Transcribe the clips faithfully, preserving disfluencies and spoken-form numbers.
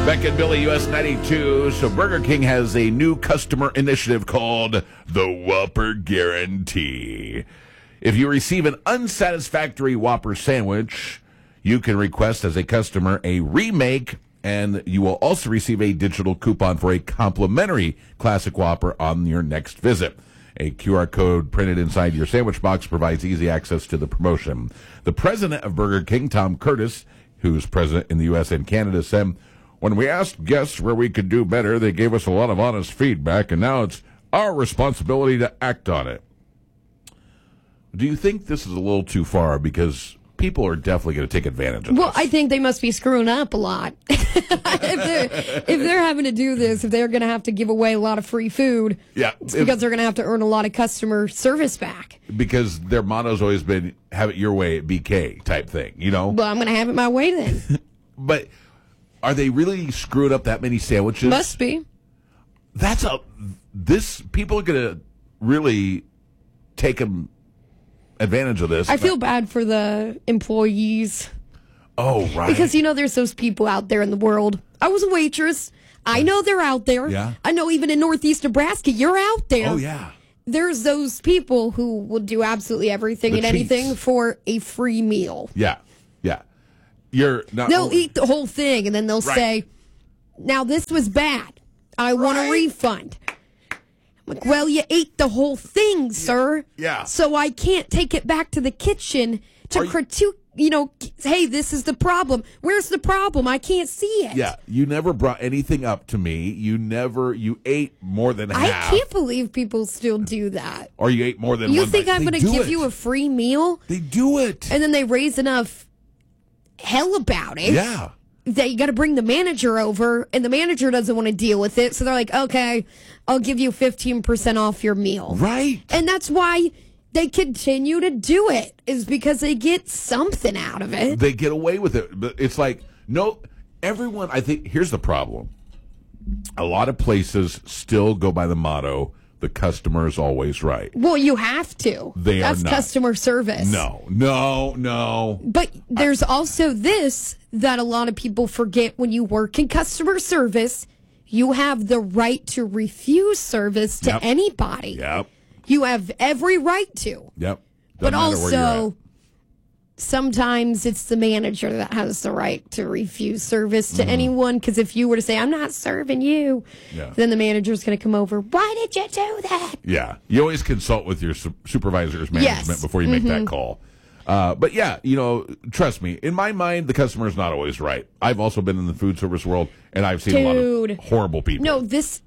Beck and Billy, U S ninety-two. So Burger King has a new customer initiative called the Whopper Guarantee. If you receive an unsatisfactory Whopper sandwich, you can request as a customer a remake, and you will also receive a digital coupon for a complimentary Classic Whopper on your next visit. A Q R code printed inside your sandwich box provides easy access to the promotion. The president of Burger King, Tom Curtis, who's president in the U S and Canada, said, "When we asked guests where we could do better, they gave us a lot of honest feedback, and now it's our responsibility to act on it." Do you think this is a little too far? Because people are definitely going to take advantage of well, this. Well, I think they must be screwing up a lot. if, they're, if they're having to do this, if they're going to have to give away a lot of free food, yeah, it's because if, they're going to have to earn a lot of customer service back. Because their motto's always been, have it your way at B K type thing, you know? Well, I'm going to have it my way then. But are they really screwing up that many sandwiches? Must be. That's a, this, people are going to really take them advantage of this. I feel bad for the employees. Oh, right. Because, you know, there's those people out there in the world. I was a waitress. I know they're out there. Yeah. I know even in Northeast Nebraska, you're out there. Oh, yeah. There's those people who will do absolutely everything The and anything cheats. for a free meal. Yeah. Yeah. You're not. They'll oh, eat the whole thing, and then they'll right. say, "Now, this was bad. I want Right. a refund." Like, well, you ate the whole thing, sir. Yeah. So I can't take it back to the kitchen to Are you- critique, you know, hey, this is the problem. Where's the problem? I can't see it. Yeah. You never brought anything up to me. You never, you ate more than I half. can't believe people still do that. Or you ate more than You one think bite. I'm They going to do give it. you a free meal? They do it. And then they raise enough hell about it. Yeah. That you got to bring the manager over, and the manager doesn't want to deal with it. So they're like, okay, I'll give you fifteen percent off your meal. Right. And that's why they continue to do it, is because they get something out of it. They get away with it. But it's like, no, everyone, I think, here's the problem. A lot of places still go by the motto, the customer is always right. Well, you have to. They are That's not. customer service. No, no, no. But there's also this that a lot of people forget when you work in customer service. You have the right to refuse service to Yep. anybody. Yep. You have every right to. Yep. But Doesn't matter where you're also, at. sometimes it's the manager that has the right to refuse service to Mm-hmm. anyone. Because if you were to say, "I'm not serving you," Yeah. then the manager's going to come over. Why did you do that? Yeah. You always consult with your su- supervisor's management Yes. before you make Mm-hmm. that call. Uh, but yeah, you know, trust me, in my mind, the customer is not always right. I've also been in the food service world, and I've seen a lot Dude. of horrible people. No, this.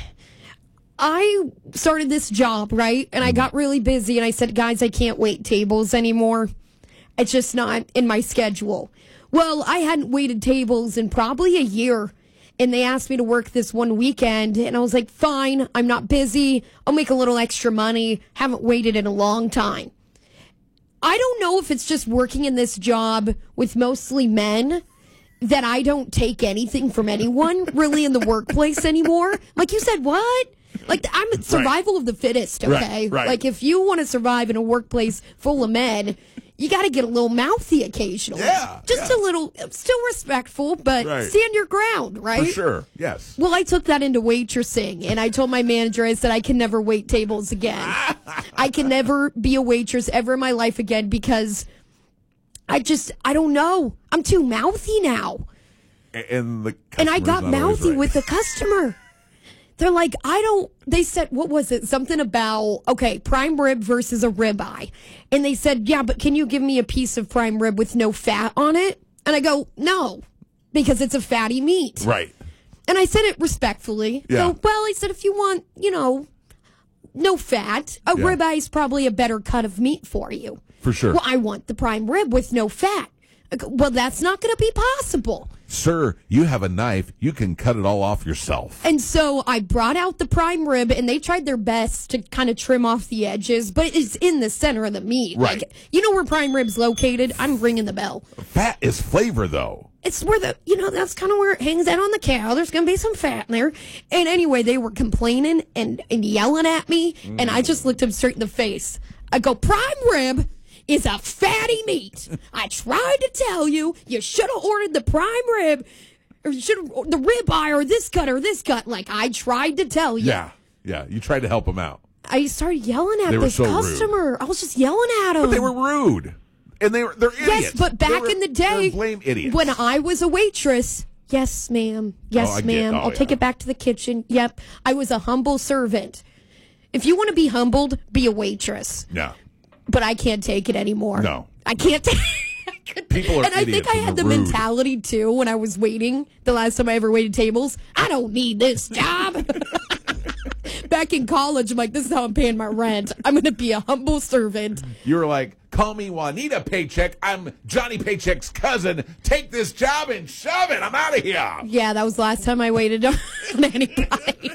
I started this job, right? And I got really busy, and I said, "Guys, I can't wait tables anymore. It's just not in my schedule." Well, I hadn't waited tables in probably a year, and they asked me to work this one weekend, and I was like, "Fine, I'm not busy. I'll make a little extra money. Haven't waited in a long time." I don't know if it's just working in this job with mostly men that I don't take anything from anyone really in the workplace anymore. Like you said, what? Like, I'm survival Right. of the fittest, okay? Right, right. Like, if you want to survive in a workplace full of men, you got to get a little mouthy occasionally. Yeah, Just yeah. a little, still respectful, but Right. stand your ground, right? For sure, yes. Well, I took that into waitressing, and I told my manager, I said, I can never wait tables again. I can never be a waitress ever in my life again because I just, I don't know. I'm too mouthy now. A- And the And I customer's got not always mouthy right. with the customer. They're like, I don't, they said, what was it? Something about, okay, prime rib versus a ribeye. And they said, yeah, but can you give me a piece of prime rib with no fat on it? And I go, no, because it's a fatty meat. Right. And I said it respectfully. Yeah. So, well, I said, if you want, you know, no fat, a Yeah. ribeye is probably a better cut of meat for you. For sure. Well, I want the prime rib with no fat. I go, well, that's not going to be possible. Sir, you have a knife. You can cut it all off yourself. And so I brought out the prime rib, and they tried their best to kind of trim off the edges, but it's in the center of the meat. Right. Like, you know where prime rib's located? I'm ringing the bell. Fat is flavor, though. It's where the, you know, that's kind of where it hangs out on the cow. There's going to be some fat in there. And anyway, they were complaining and, and yelling at me, mm. and I just looked them straight in the face. I go, prime rib is a fatty meat. I tried to tell you, you should have ordered the prime rib. or should the ribeye or this cut or this cut. Like, I tried to tell you. Yeah, yeah. You tried to help them out. I started yelling at They were this so customer. rude. I was just yelling at him. But they were rude. And they were, they're idiots. Yes, but back They were- in the day, they're blame idiots. when I was a waitress, yes, ma'am. Yes, Oh, I get- ma'am. oh, I'll take yeah. it back to the kitchen. Yep. I was a humble servant. If you want to be humbled, be a waitress. Yeah. But I can't take it anymore. No. I can't take People are And I idiots think I and had the they're rude. mentality, too, when I was waiting, the last time I ever waited tables. I don't need this job. Back in college, I'm like, this is how I'm paying my rent. I'm going to be a humble servant. You were like, call me Juanita Paycheck. I'm Johnny Paycheck's cousin. Take this job and shove it. I'm out of here. Yeah, that was the last time I waited on anybody.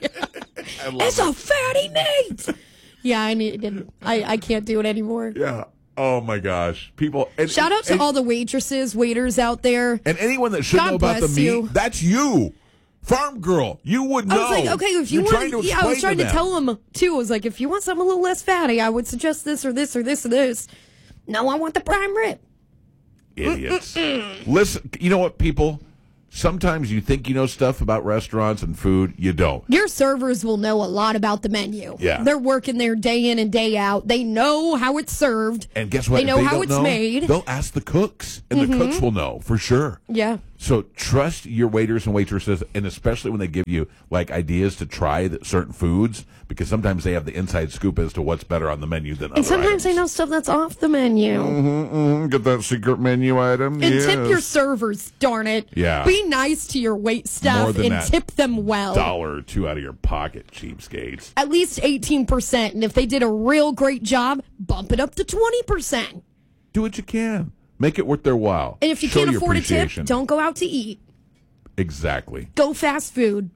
I love It's it. a fatty Nate. Yeah, I needed. I, I can't do it anymore. Yeah. Oh, my gosh. People. And, Shout out to and, all the waitresses, waiters out there. And anyone that should God know about the bless meat, you. that's you. Farm girl. You would know. I was like, okay, if you You're want, trying to yeah, I was explain trying to, them. tell them too. I was like, if you want something a little less fatty, I would suggest this or this or this or this. No, I want the prime rib. Idiots. Listen, you know what, people? Sometimes you think you know stuff about restaurants and food. You don't. Your servers will know a lot about the menu. Yeah. They're working there day in and day out. They know how it's served. And guess what? They If know they how don't it's know, made. They'll ask the cooks, and the cooks will know for sure. Yeah. So trust your waiters and waitresses, and especially when they give you like ideas to try the, certain foods, because sometimes they have the inside scoop as to what's better on the menu than And other sometimes they items. know stuff that's off the menu. Mm-hmm, mm-hmm. Get that secret menu item. And yes. tip your servers, darn it. Yeah. Be nice to your wait More staff than and that tip them well. dollar or two out of your pocket, cheapskates. At least eighteen percent. And if they did a real great job, bump it up to twenty percent. Do what you can. Make it worth their while. And if you Show can't your afford a tip, appreciation. don't go out to eat. Exactly. Go fast food.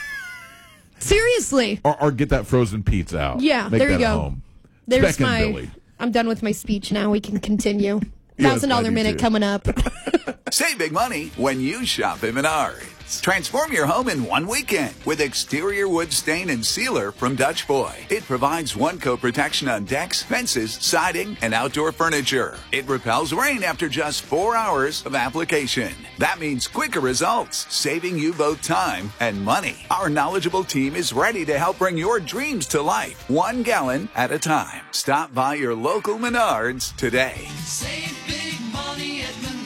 Seriously. Or, or get that frozen pizza out. Yeah, Make there you that go. Home. There's Beck and my. Billy. I'm done with my speech now. We can continue. Yes, Thousand I dollar do minute too. coming up. Save big money when you shop at Menards. Transform your home in one weekend with exterior wood stain and sealer from Dutch Boy. It provides one-coat protection on decks, fences, siding, and outdoor furniture. It repels rain after just four hours of application. That means quicker results, saving you both time and money. Our knowledgeable team is ready to help bring your dreams to life, one gallon at a time. Stop by your local Menards today. Save big money at Menards.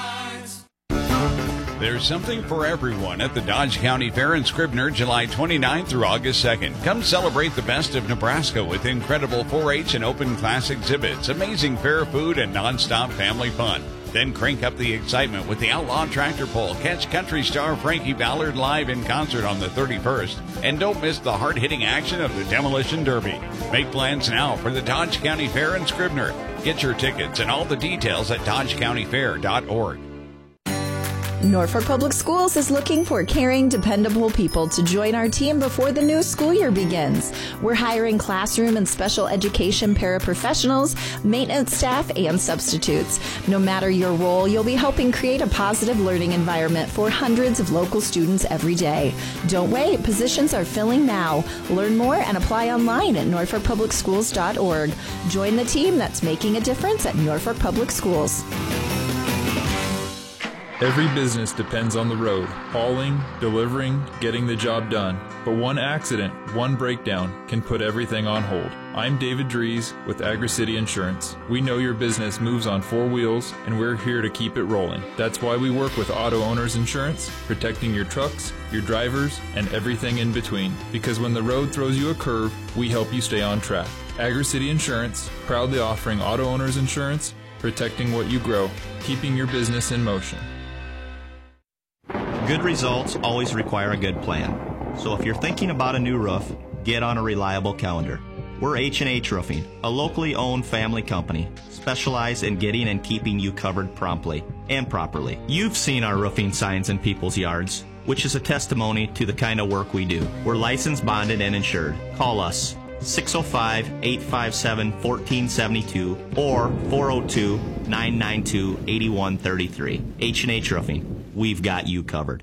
There's something for everyone at the Dodge County Fair in Scribner, July twenty-ninth through August second. Come celebrate the best of Nebraska with incredible four H and open class exhibits, amazing fair food, and nonstop family fun. Then crank up the excitement with the Outlaw Tractor Pull. Catch country star Frankie Ballard live in concert on the thirty-first. And don't miss the hard-hitting action of the Demolition Derby. Make plans now for the Dodge County Fair in Scribner. Get your tickets and all the details at dodge county fair dot org. Norfolk Public Schools is looking for caring, dependable people to join our team before the new school year begins. We're hiring classroom and special education paraprofessionals, maintenance staff, and substitutes. No matter your role, you'll be helping create a positive learning environment for hundreds of local students every day. Don't wait. Positions are filling now. Learn more and apply online at norfolk public schools dot org. Join the team that's making a difference at Norfolk Public Schools. Every business depends on the road, hauling, delivering, getting the job done. But one accident, one breakdown, can put everything on hold. I'm David Dries with AgriCity Insurance. We know your business moves on four wheels, and we're here to keep it rolling. That's why we work with Auto Owners Insurance, protecting your trucks, your drivers, and everything in between. Because when the road throws you a curve, we help you stay on track. AgriCity Insurance, proudly offering Auto Owners Insurance, protecting what you grow, keeping your business in motion. Good results always require a good plan. So if you're thinking about a new roof, get on a reliable calendar. We're H and H Roofing, a locally owned family company, specialized in getting and keeping you covered promptly and properly. You've seen our roofing signs in people's yards, which is a testimony to the kind of work we do. We're licensed, bonded, and insured. Call us six oh five, eight five seven, one four seven two or four oh two, nine nine two, eight one three three. H and H Roofing. We've got you covered.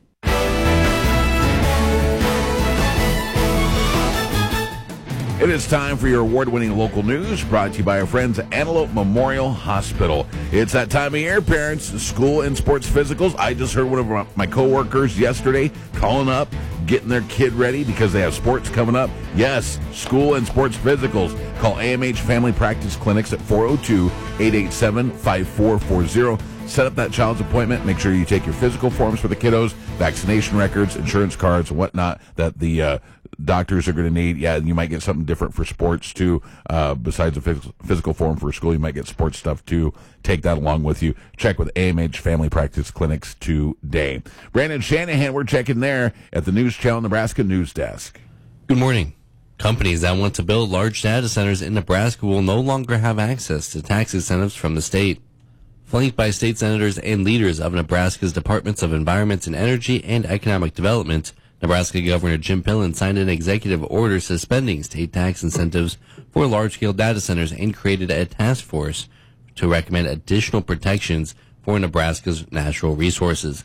It is time for your award-winning local news, brought to you by our friends at Antelope Memorial Hospital. It's that time of year, parents, school and sports physicals. I just heard one of my coworkers yesterday calling up, getting their kid ready because they have sports coming up. Yes, school and sports physicals. Call A M H Family Practice Clinics at four oh two, eight eight seven, five four four zero. Set up that child's appointment. Make sure you take your physical forms for the kiddos, vaccination records, insurance cards, and whatnot that the uh, doctors are going to need. Yeah, you might get something different for sports, too. Uh, besides the phys- physical form for school, you might get sports stuff, too. Take that along with you. Check with A M H Family Practice Clinics today. Brandon Shanahan, we're checking there at the News Channel Nebraska News Desk. Good morning. Companies that want to build large data centers in Nebraska will no longer have access to tax incentives from the state. Flanked by state senators and leaders of Nebraska's Departments of Environment and Energy and Economic Development, Nebraska Governor Jim Pillen signed an executive order suspending state tax incentives for large-scale data centers and created a task force to recommend additional protections for Nebraska's natural resources.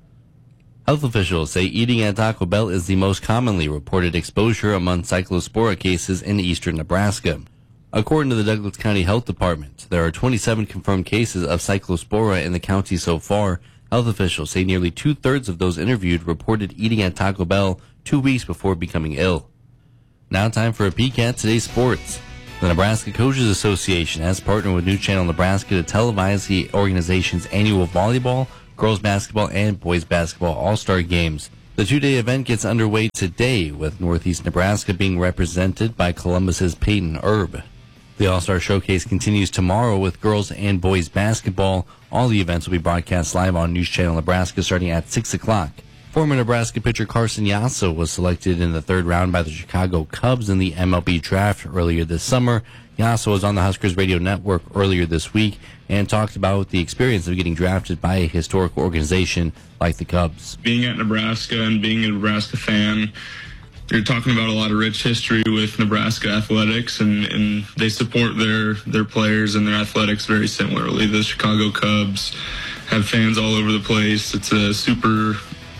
Health officials say eating at Taco Bell is the most commonly reported exposure among cyclospora cases in eastern Nebraska. According to the Douglas County Health Department, there are twenty-seven confirmed cases of cyclospora in the county so far. Health officials say nearly two-thirds of those interviewed reported eating at Taco Bell two weeks before becoming ill. Now time for a peek at today's sports. The Nebraska Coaches Association has partnered with News Channel Nebraska to televise the organization's annual volleyball, girls basketball, and boys basketball all-star games. The two-day event gets underway today with Northeast Nebraska being represented by Columbus's Peyton Erb. The All-Star Showcase continues tomorrow with girls and boys basketball. All the events will be broadcast live on News Channel Nebraska starting at six o'clock. Former Nebraska pitcher Carson Yasso was selected in the third round by the Chicago Cubs in the M L B draft earlier this summer. Yasso was on the Huskers Radio Network earlier this week and talked about the experience of getting drafted by a historic organization like the Cubs. Being at Nebraska and being a Nebraska fan, you're talking about a lot of rich history with Nebraska athletics, and, and they support their, their players and their athletics very similarly. The Chicago Cubs have fans all over the place. It's a super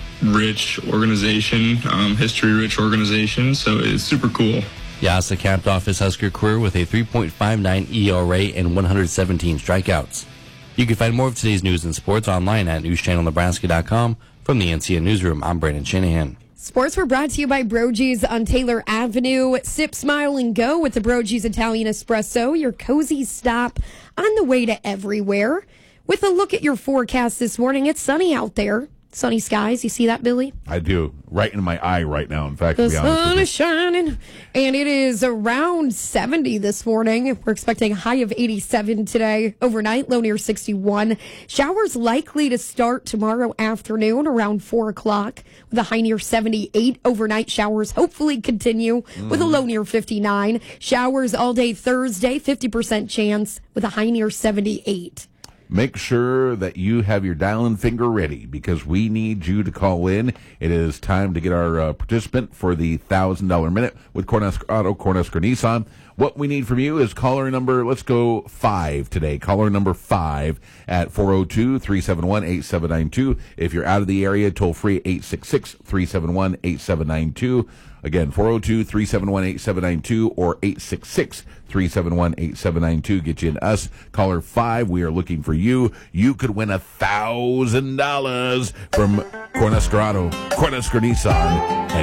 rich organization, um, history-rich organization, so it's super cool. Yasa capped off his Husker career with a three point five nine E R A and one hundred seventeen strikeouts. You can find more of today's news and sports online at news channel nebraska dot com. From the N C N Newsroom, I'm Brandon Shanahan. Sports were brought to you by Brogy's on Taylor Avenue. Sip, smile, and go with the Brogy's Italian Espresso, your cozy stop on the way to everywhere. With a look at your forecast this morning, it's sunny out there. Sunny skies. You see that, Billy? I do. Right in my eye right now, in fact, the to be honest sun with is shining, and it is around seventy this morning. We're expecting a high of eighty-seven today. Overnight, low near sixty-one. Showers likely to start tomorrow afternoon around four o'clock with a high near seventy-eight. Overnight showers hopefully continue mm. with a low near fifty-nine. Showers all day Thursday, fifty percent chance with a high near seventy-eight. Make sure that you have your dial-in finger ready because we need you to call in. It is time to get our uh, participant for the one thousand dollars minute with Cornhusker Auto, Cornhusker Nissan. What we need from you is caller number, let's go five today. Caller number five at four oh two, three seven one, eight seven nine two. If you're out of the area, toll free eight six six, three seven one, eight seven nine two. Again, four oh two, three seven one, eight seven nine two or eight six six, three seven one, eight seven nine two. Get you in us. Caller five, we are looking for you. You could win one thousand dollars from Cornhusker Auto, Cornhusker Nissan, and